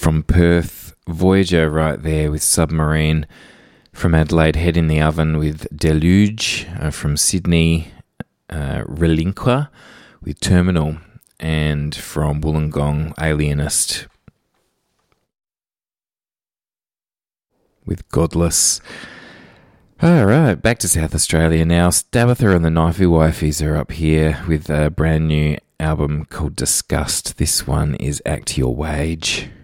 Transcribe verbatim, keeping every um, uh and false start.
from Perth, Voyager right there with Submarine. From Adelaide, Head in the Oven with Deluge. Uh, from Sydney, uh, Relinqua with Terminal. And from Wollongong, Alienist with Godless. All right, back to South Australia now. Stabitha and the Knifey Wifeys are up here with a brand new album called Disgust. This one is Act Your Wage.